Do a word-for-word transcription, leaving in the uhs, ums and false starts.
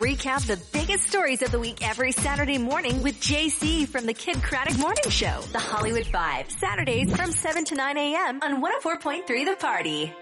Recap the biggest stories of the week every Saturday morning with J C from the Kid Craddock Morning Show. The Hollywood Five, Saturdays from seven to nine a.m. on one oh four point three The Party.